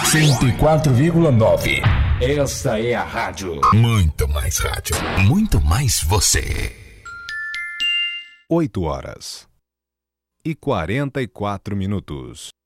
104,9. Esta é a rádio. Muito mais rádio. Muito mais você. 8 horas e 44 minutos.